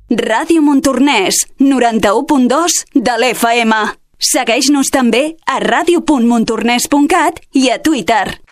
Ràdio Montornès, 91.2 de l'FM. Segueix-nos també a radio.montornès.cat i a Twitter.